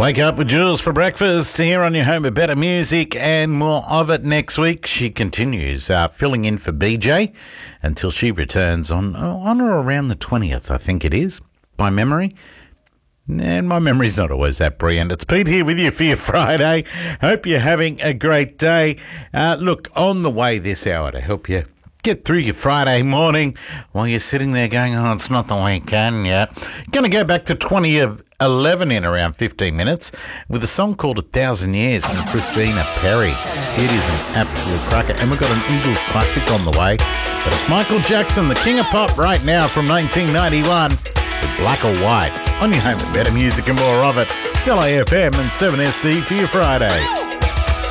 Wake up with Jules for breakfast here on your home of better music and more of it next week. She continues filling in for BJ until she returns on or around the 20th, I think it is, by memory. And my memory's not always that brilliant. It's Pete here with you for your Friday. Hope you're having a great day. Look, on the way this hour to help you get through your Friday morning while you're sitting there going, oh, it's not the weekend yet. Going to go back to 2011 in around 15 minutes with a song called 1,000 Years from Christina Perri. It is an absolute cracker. And we've got an Eagles classic on the way. But it's Michael Jackson, the king of pop right now from 1991 with Black or White on your home of better music and more of it. It's LAFM and 7SD for your Friday.